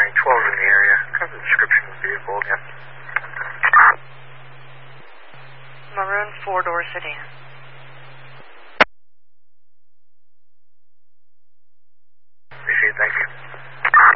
12 in the area. Cover the description of the vehicle again. Maroon 4-door sedan. Appreciate it, thank you.